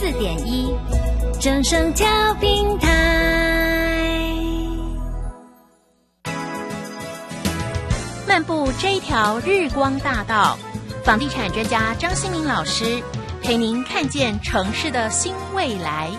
104.1正声调频台。漫步这一条日光大道，房地产专家张新民老师陪您看见城市的新未来。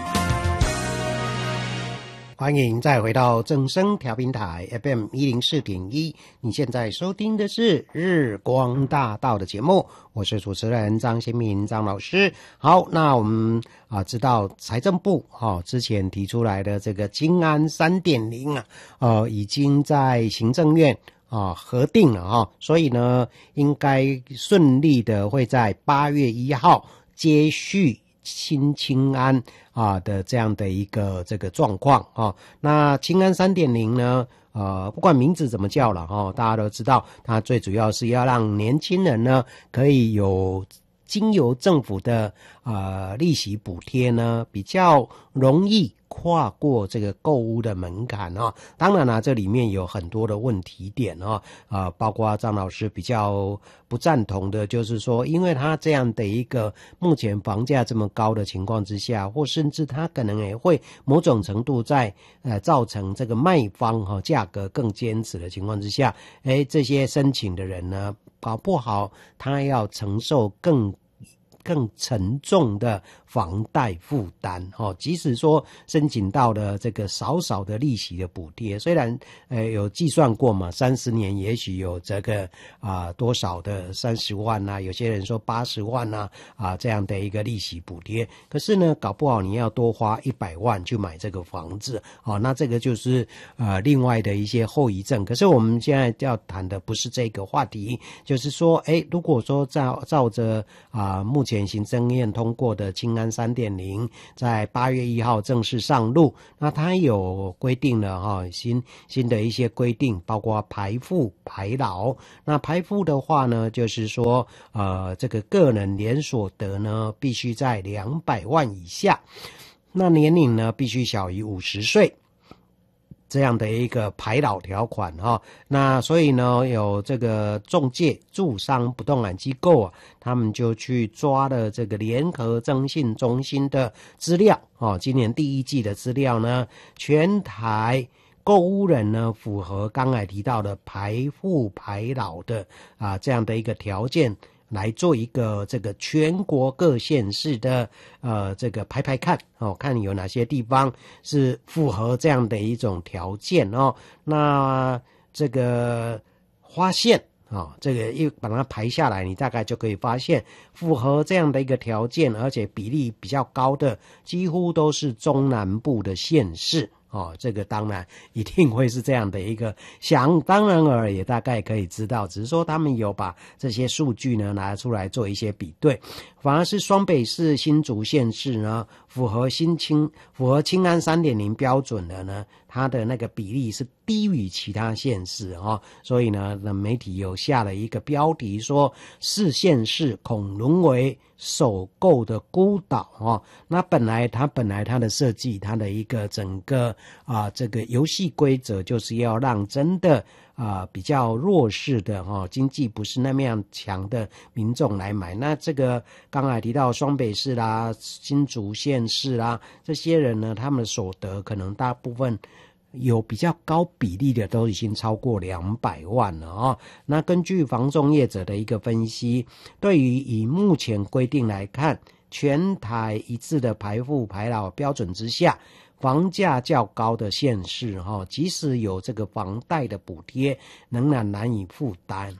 欢迎再回到正声调频台 FM 104.1，你现在收听的是日光大道的节目，我是主持人张新民张老师。好，那我们知道财政部之前提出来的这个青安 3.0 已经在行政院核定了所以呢应该顺利的会在8月1号接续新青安的这样的一个这个状况那青安 3.0 呢不管名字怎么叫了大家都知道它最主要是要让年轻人呢可以有经由政府的利息补贴呢比较容易跨过这个购屋的门槛当然啦这里面有很多的问题点包括张老师比较不赞同的就是说因为他这样的一个目前房价这么高的情况之下或甚至他可能也会某种程度在造成这个卖方价格更坚持的情况之下这些申请的人呢搞不好他要承受更沉重的房贷负担即使说申请到了这个少少的利息的补贴，虽然有计算过嘛，30年也许有这个多少的30万有些人说80万这样的一个利息补贴，可是呢搞不好你要多花100万去买这个房子那这个就是另外的一些后遗症。可是我们现在要谈的不是这个话题，就是说如果说照着目前行政院通过的青安 3.0 在8月1号正式上路，那它有规定了新的一些规定，包括排富排老。那排富的话呢就是说这个个人年所得呢必须在200万以下，那年龄呢必须小于50岁，这样的一个排老条款那所以呢有这个仲介住商不动产机构他们就去抓了这个联合征信中心的资料今年第1季的资料呢，全台购屋人呢符合刚才提到的排富排老的这样的一个条件来做一个这个全国各县市的这个排看看有哪些地方是符合这样的一种条件那这个发现这个一把它排下来，你大概就可以发现符合这样的一个条件而且比例比较高的几乎都是中南部的县市这个当然一定会是这样的一个想当然而也大概可以知道，只是说他们有把这些数据呢拿出来做一些比对，反而是双北市新竹县市呢符合青安 3.0 标准的呢，它的那个比例是低于其他县市所以呢媒体有下了一个标题说4县市恐沦为首购的孤岛那本来它的设计，它的一个整个这个游戏规则就是要让真的比较弱势的经济不是那么样强的民众来买。那这个刚才提到双北市啦、新竹县市啦，这些人呢，他们的所得可能大部分有比较高比例的都已经超过200万了那根据房仲业者的一个分析，对于以目前规定来看，全台一致的排富排老标准之下，房价较高的县市即使有这个房贷的补贴仍然难以负担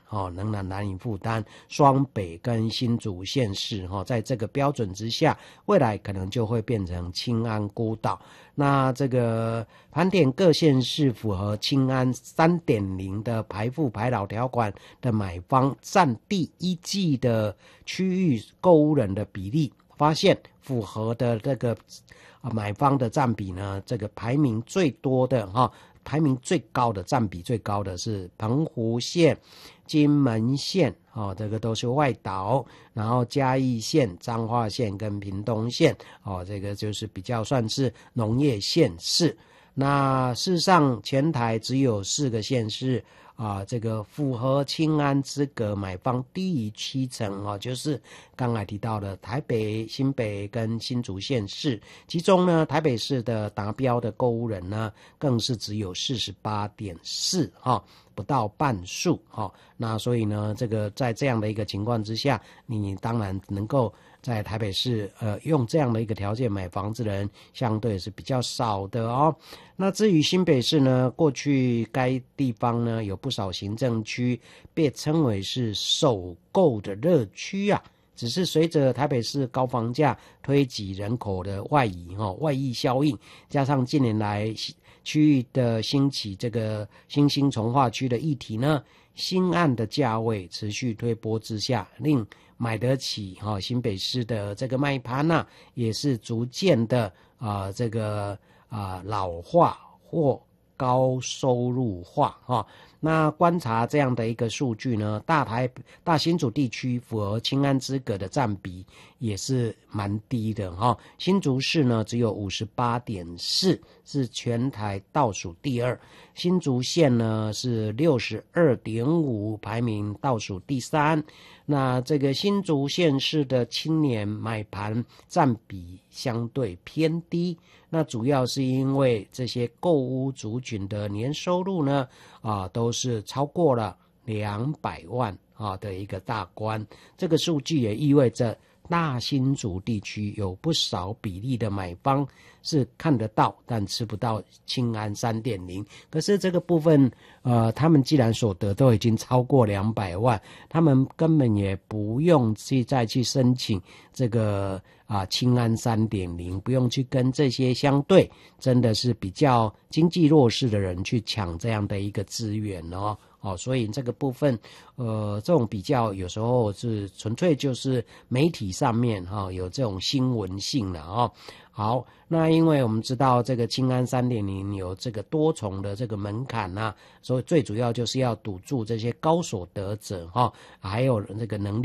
双北跟新竹县市在这个标准之下，未来可能就会变成青安孤岛。那这个盘点各县市符合青安 3.0 的排富排老条款的买方占第1季的区域购屋人的比例，发现符合的这个买方的占比呢，这个排名最多的排名最高的占比最高的是澎湖县、金门县这个都是外岛，然后嘉义县、彰化县跟屏东县这个就是比较算是农业县市。那事实上全台只有4个县市这个符合青安资格买方低于70%就是刚才提到的台北、新北跟新竹县市，其中呢台北市的达标的购屋人呢更是只有 48.4%不到半数那所以呢这个在这样的一个情况之下，你当然能够在台北市用这样的一个条件买房子的人相对是比较少的那至于新北市呢，过去该地方呢有不少行政区被称为是首购的热区只是随着台北市高房价推挤人口的外移外溢效应，加上近年来区域的兴起这个新兴重划区的议题呢，新案的价位持续推波之下，令买得起新北市的这个卖盘也是逐渐的这个老化或高收入化那观察这样的一个数据呢，大新竹地区符合青安资格的占比也是蛮低的新竹市呢只有 58.4%， 是全台倒数第二，新竹县呢是 62.5%， 排名倒数第三。那这个新竹县市的青年买盘占比相对偏低，那主要是因为这些购屋族群的年收入呢都是超过了200万的一个大关。这个数据也意味着大新竹地区有不少比例的买方是看得到但吃不到青安 3.0， 可是这个部分他们既然所得都已经超过200万，他们根本也不用再去申请这个青安 3.0， 不用去跟这些相对真的是比较经济弱势的人去抢这样的一个资源所以这个部分这种比较有时候是纯粹就是媒体上面有这种新闻性的好，那因为我们知道这个青安 3.0 有这个多重的这个门槛所以最主要就是要堵住这些高所得者还有这个能力